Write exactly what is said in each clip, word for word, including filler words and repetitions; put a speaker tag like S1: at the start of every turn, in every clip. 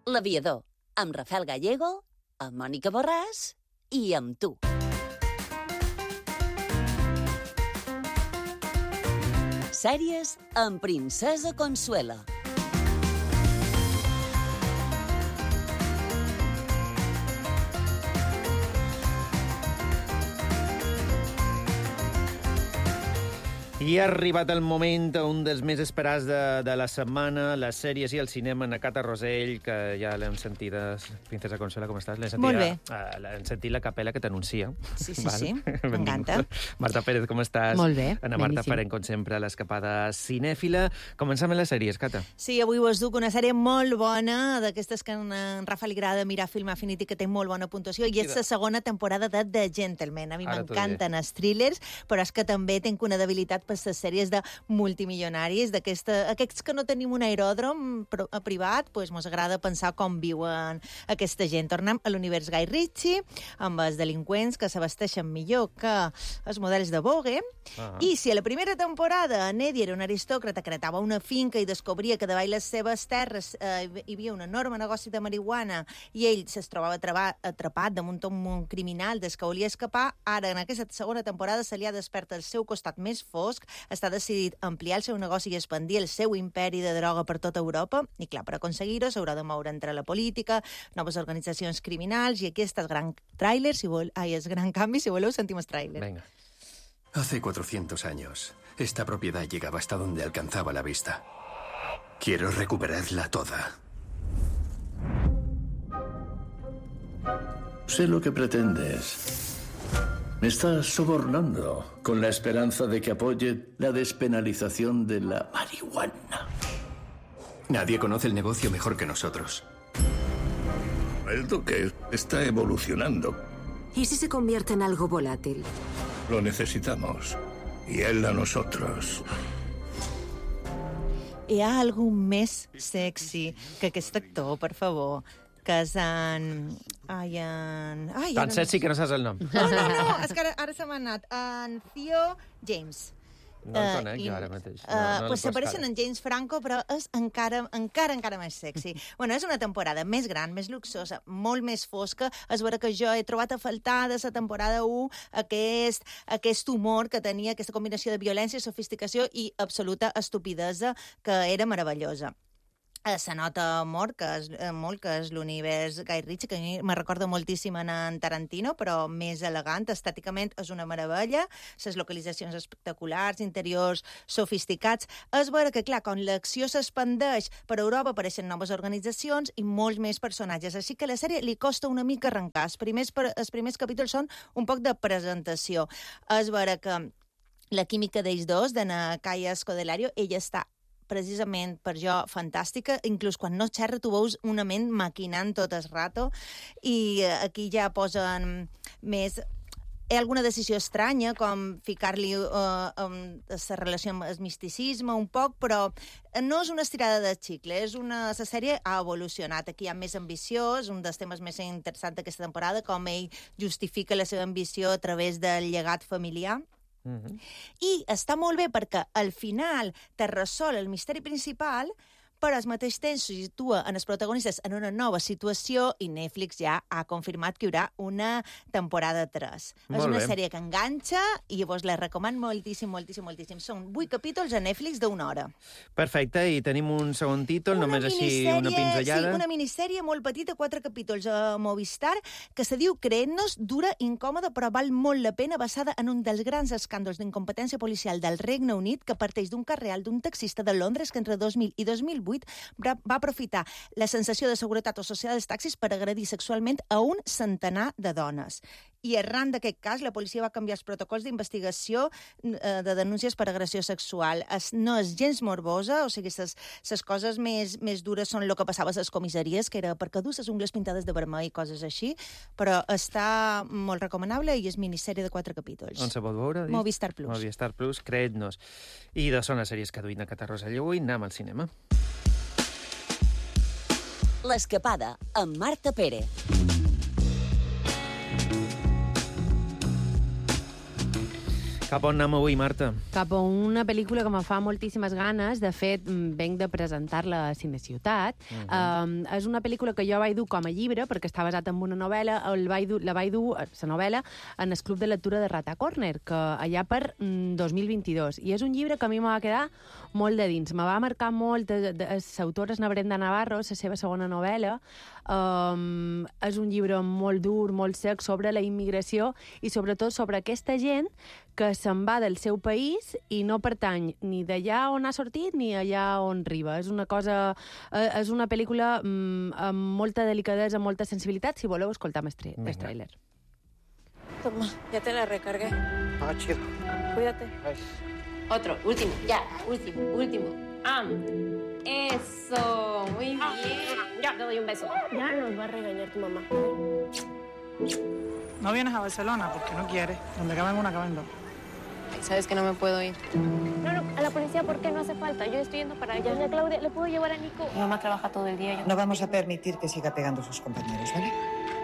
S1: L'Aviador, amb Rafael Gallego, amb Mònica Borràs i amb tu. Sèries amb Princesa Consuelo.
S2: I ha arribat el moment, un dels més esperats de, de la setmana, les sèries i el cinema, en Cata Rosell, que ja l'hem sentit. Princesa Consuelo, com estàs? Sentit,
S3: Molt bé.
S2: Uh, l'hem sentit la capella que t'anuncia.
S3: Sí, sí, sí, m'encanta.
S2: Marta Pérez, com estàs?
S3: Molt bé,
S2: Ana Marta Pérez, com sempre, a l'escapada cinèfila. Comencem amb les sèries, Cata.
S3: Sí, avui us duc una sèrie molt bona, d'aquestes que en Rafa li agrada mirar Film Affinity, que té molt bona puntuació, i és la segona temporada de The Gentleman. A mi m'encanten els thrillers, però és que també tinc una debilitat per les sèries de multimilionaris, d'aquests que no tenim un aeròdrom privat, doncs mos agrada pensar com viuen aquesta gent. Tornem a l'univers Guy Ritchie, amb els delinqüents que s'abasteixen millor que els models de Vogue, ah. i si a la primera temporada en Eddie era un aristòcrata que heretava una finca i descobria que davall les seves terres eh, hi havia un enorme negoci de marihuana i ell es trobava atrapat damunt un criminal des que volia escapar, ara en aquesta segona temporada se li ha despertat el seu costat més fosc, està decidit a ampliar el seu negoci i expandir el seu imperi de droga per tota Europa, i clar, per aconseguir-ho s'haurà de moure entre la política, noves organitzacions criminals, i aquí està el gran tràiler, si vol... Ai, el gran canvi, si voleu, sentim el tràiler.
S2: Venga.
S4: Hace cuatrocientos años, esta propiedad llegaba hasta donde alcanzaba la vista. Quiero recuperarla toda.
S5: Sé lo que pretendes. Me estás sobornando con la esperanza de que apoye la despenalización de la marihuana.
S4: Nadie conoce el negocio mejor que nosotros.
S5: El duque está evolucionando.
S6: ¿Y si se convierte en algo volátil?
S5: Lo necesitamos. Y él a nosotros.
S3: Hi ha algú més sexy que aquest actor, per favor, que és en... Ai, en... Ai,
S2: Tan sexy que no saps el nom.
S3: No, no, no, és que ara, ara se m'ha anat. En Theo James.
S2: No el conec uh, jo ara mateix. No,
S3: uh,
S2: no
S3: pues s'apareixen en James Franco, però és encara, encara, encara més sexy. Bueno, és una temporada més gran, més luxosa, molt més fosca. És vera que jo he trobat a faltar de la temporada u aquest, aquest humor que tenia, aquesta combinació de violència, sofisticació i absoluta estupidesa, que era meravellosa. Se nota molt que és, molt que és l'univers Guy Ritchie, que a mi me recorda moltíssim en Tarantino, però més elegant, estèticament és una meravella, les localitzacions espectaculars, interiors sofisticats. És vera que, clar, quan l'acció s'expandeix per Europa apareixen noves organitzacions i molts més personatges, així que a la sèrie li costa una mica arrencar. Els primers, els primers capítols són un poc de presentació. És vera que la química d'ells dos, d'Anna Kaya Scodelario, ella està precisament per jo fantàstica, inclús quan no xerra tu veus una ment maquinant tot el rato, i aquí ja posen més... Hi ha alguna decisió estranya, com ficar-li uh, um, la relació amb el misticisme un poc, però no és una estirada de xicle, és una... La sèrie ha evolucionat. Aquí hi ha més ambició, és un dels temes més interessants d'aquesta temporada, com ell justifica la seva ambició a través del llegat familiar. Mm-hmm. I està molt bé perquè al final te resol el misteri principal, però al mateix temps se situa en els protagonistes en una nova situació i Netflix ja ha confirmat que hi haurà una temporada tres. Molt és una bé. Sèrie que enganxa i vos la recomano moltíssim, moltíssim, moltíssim. Són vuit capítols a Netflix d'una hora.
S2: Perfecte, i tenim un segon títol, una només així una pinzellada.
S3: Sí, una minissèrie molt petita, quatre capítols a Movistar, que se diu Creent-nos, dura, incòmoda, però val molt la pena, basada en un dels grans escàndols d'incompetència policial del Regne Unit, que parteix d'un cas real d'un taxista de Londres que entre dos mil i dos mil vuit va aprofitar la sensació de seguretat o social dels taxis per agredir sexualment a un centenar de dones. I arran d'aquest cas, la policia va canviar els protocols d'investigació eh, de denúncies per agressió sexual. Es, no és gens morbosa, o sigui, les coses més, més dures són el que passava a les comissaries, que era perquè dur les ungles pintades de vermell i coses així, però està molt recomanable i és minissèrie de quatre capítols.
S2: On se pot veure?
S3: Movistar Plus.
S2: Movistar Plus, Creent-nos. I de són les sèries que duïn a Cata Rosell. Avui anem al cinema.
S1: L'escapada amb Marta Pérez.
S2: Cap on anem avui, Marta?
S7: Cap a una pel·lícula que me fa moltíssimes ganes. De fet, venc de presentar-la a Cineciutat. Uh -huh. um, és una pel·lícula que jo vaig dur com a llibre, perquè està basat en una novel·la. El vaig dur, la vaig dur, la novel·la, en el Club de Lectura de Rata Corner, que allà per mm, dos mil vint-i-dos. I és un llibre que a mi me va quedar molt de dins. Me va marcar molt. L'autora és na Brenda Navarro, la seva segona novel·la. Um, és un llibre molt dur, molt sec, sobre la immigració i sobretot sobre aquesta gent que se'n va del seu país i no pertany ni d'allà on ha sortit ni allà on arriba. És una cosa... Eh, és una pel·lícula mm, amb molta delicadesa, amb molta sensibilitat, si voleu escoltar més el tràiler.
S8: Toma, ya te la recargué.
S9: Ah, chido.
S8: Cuídate.
S9: Ay.
S8: Otro, último, ya, último, último. Am. Eso, muy bien. Ya, te doy un beso. Ya nos va a regañar tu mamá.
S9: No vienes a Barcelona porque no quieres. Donde caben una, caben dos.
S8: Sabes que no me puedo ir. No, no, a la policía, ¿por qué? No hace falta. Yo estoy yendo para allá. Doña Claudia, ¿le puedo llevar a Nico? Mi mamá trabaja todo el día. Yo...
S10: No vamos a permitir que siga pegando a sus compañeros, ¿vale?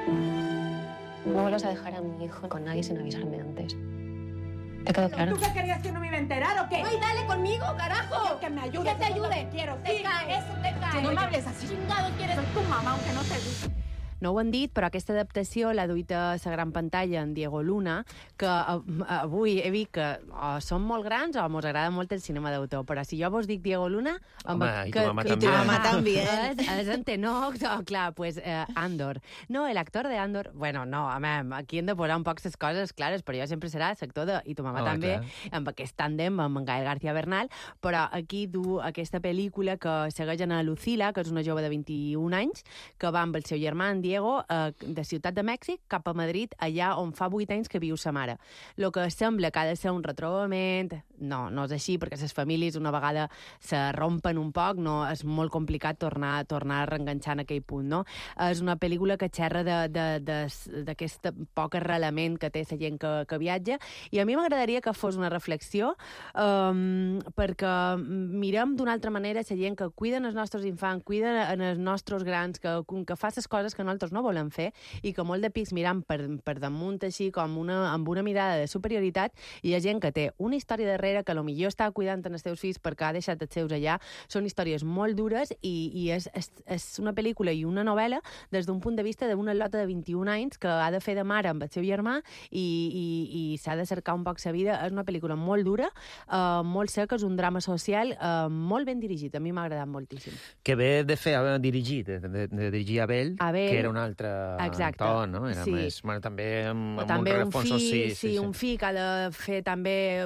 S8: No vuelvas a dejar a mi hijo con nadie sin avisarme antes. ¿Te quedó claro?
S11: ¿Tú qué querías, que no me iba a enterar o qué?
S8: ¡Ay, dale conmigo, carajo!
S11: Que me ayudes.
S8: Que te ayude.
S11: Quiero.
S8: Te
S11: Sí,
S8: cae, eso te cae.
S11: No me hables así.
S8: Chingado quieres.
S11: Soy tu mamá, aunque no te guste.
S7: No ho han dit, però aquesta adaptació l'ha duit a la gran pantalla en Diego Luna, que avui he vist que o són molt grans o mos agrada molt el cinema d'autor, però si jo vos dic Diego Luna...
S2: Home, i tu mama
S3: també. I tu mama també.
S7: És, és en Tenoch, oh, clar, pues eh, Andor. No, l'actor de Andor... Bueno, no, a mi, aquí hem de posar un poc les coses clares, però jo sempre serà l'actor de I tu mama
S2: oh,
S7: també,
S2: clar.
S7: amb aquest tàndem, amb en Gael García Bernal, però aquí du aquesta pel·lícula que segueix a Lucila, que és una jove de vint-i-un anys, que va amb el seu germà, en Diego, eh, de Ciutat de Mèxic cap a Madrid, allà on fa vuit anys que viu sa mare. El que sembla que ha de ser un retrobament, no, no és així, perquè les famílies una vegada se rompen un poc, no, és molt complicat tornar, tornar a reenganxar en aquell punt, no? És una pel·lícula que xerra d'aquest poc arrelament que té la gent que, que viatja, i a mi m'agradaria que fos una reflexió, um, perquè mirem d'una altra manera la gent que cuiden els nostres infants, cuiden els nostres grans, que, que fa les coses que nosaltres no volem fer, i que molt de pics mirant per, per damunt així com una, amb una mirada de superioritat, i hi ha gent que té una història darrere, que potser està cuidant en els seus fills perquè ha deixat els seus allà. Són històries molt dures i, i és, és, és una pel·lícula i una novel·la des d'un punt de vista d'una lota de vint-i-un anys que ha de fer de mare amb el seu germà i, i, i s'ha de cercar un poc sa vida. És una pel·lícula molt dura, eh, molt seca, és un drama social eh, molt ben dirigit. A mi m'ha agradat moltíssim.
S2: Que ve de fer, haver dirigit, de, de, de dirigir Abel, Abel, que era un altre
S7: exacte.
S2: to, no? Era
S7: sí.
S2: més, bueno, també amb, amb
S7: també
S2: un
S7: un
S2: refons...
S7: fill,
S2: Sí,
S7: sí,
S2: sí, sí.
S7: un fill que ha de fer també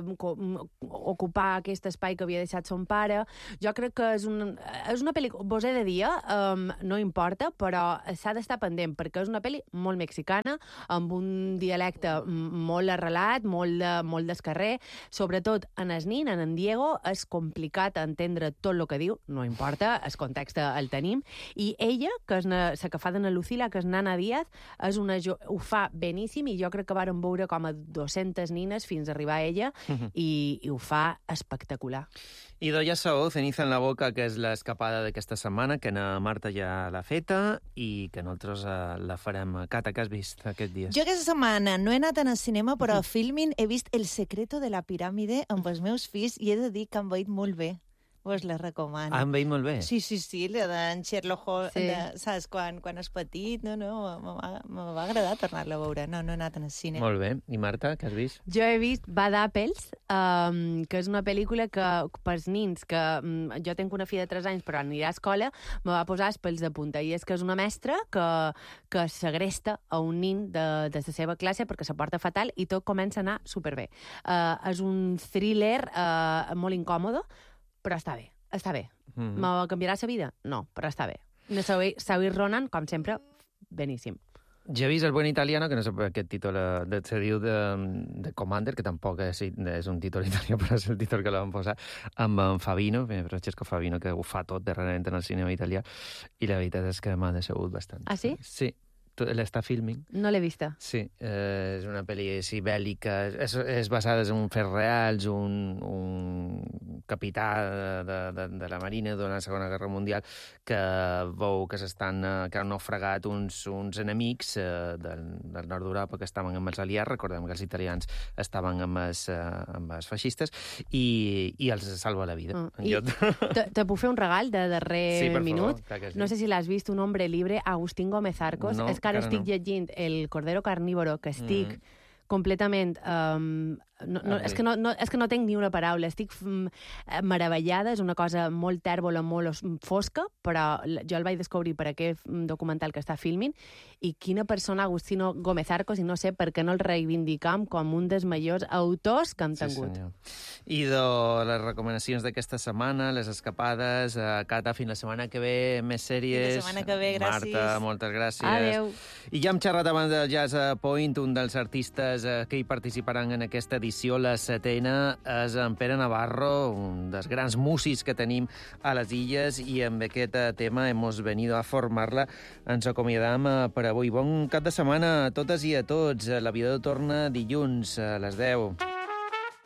S7: ocupar aquest espai que havia deixat son pare. Jo crec que és, un, és una pel·lícula, vos he de dir, um, no importa, però s'ha d'estar pendent, perquè és una pel·li molt mexicana, amb un dialecte molt arrelat, molt, de, molt d'escarrer, sobretot en el nin, en en Diego, és complicat entendre tot el que diu, no importa, el context el tenim, i ella, que és la que fa d'Ana Lucila, que és Nana Díaz, és una jo, ho fa beníssim, i jo crec que vàrem veure com a dues-centes nines fins a arribar a ella, uh-huh. i, i ho fa espectacular.
S2: I Doya Saó, Ceniza en la boca, que és l'escapada d'aquesta setmana, que na Marta ja l'ha feta i que nosaltres uh, la farem. Cata, què has vist aquests dies?
S3: Jo aquesta setmana no he anat al cinema, però a Filmin he vist El secreto de la piràmide amb els meus fills i he de dir que han veït molt bé. Us la recomano.
S2: Han veït molt bé?
S3: Sí, sí, sí, la d'en Sherlock Holmes,
S7: sí.
S3: de, saps, quan, quan és petit, no, no, me va, me va agradar tornar-la a veure, no, no he anat al cine.
S2: Molt bé. I Marta, què has vist?
S7: Jo he vist Bad Apples, um, que és una pel·lícula que pels nins, que um, jo tinc una filla de tres anys però anirà a escola, me va posar els pèls de punta, i és que és una mestra que, que segresta a un nin de, de la seva classe perquè se porta fatal i tot comença a anar superbé. Uh, és un thriller uh, molt incòmode, però està bé, està bé. Mm-hmm. Me canviarà la vida? No, però està bé. Saoirse Ronan, com sempre, beníssim.
S2: Ja he vist El buen italiano, que no sé per aquest títol de, se diu de, de Commander, que tampoc és, és un títol italià, però és el títol que l'han posat, amb en Fabino, Francesco Fabino, que ho fa tot darrerament en el cinema italià, i la veritat és que m'ha decebut bastant.
S7: Ah, sí?
S2: Sí. l'està filming.
S7: No l'he vista.
S2: Sí, eh, és una pel·li sí, bèl·lica, és, és basada en fets reals, un, un capità de, de, de la Marina durant la Segona Guerra Mundial que veu que s'estan que han naufragat uns, uns enemics eh, del, del nord d'Europa que estaven amb els aliats, recordem que els italians estaven amb els, eh, amb els feixistes, i, i els salva la vida.
S7: Mm. I te, te puc fer un regal de darrer
S2: sí, per
S7: minut?
S2: Favor, sí.
S7: No sé si l'has vist, Un hombre libre, Agustín Gómez Arcos.
S2: No,
S7: és que ara estic
S2: no.
S7: llegint El cordero carnívoro, que estic mm. completament... Um, no, no, és, que no, no, és que no tenc ni una paraula. Estic um, meravellada, és una cosa molt tèrbola, molt fosca, però jo el vaig descobrir per aquest documental que està filmint, i quina persona, Agustino Gómez Arcos, i no sé per què no el reivindicam com un dels majors autors que hem tingut.
S2: Sí, I de les recomanacions d'aquesta setmana, les escapades, uh, Cata, fins la setmana que ve, més sèries.
S3: Fins la setmana que ve, gràcies.
S2: Marta, moltes gràcies.
S7: Adéu.
S2: I ja hem xerrat abans del Jazz Point, un dels artistes uh, que hi participaran en aquesta edició, la setena, és en Pere Navarro, un dels grans músics que tenim a les illes, i amb aquest tema hemos venido a formar-la. Ens acomiadam per avui. Bon cap de setmana a totes i a tots. La vida torna dilluns a les deu.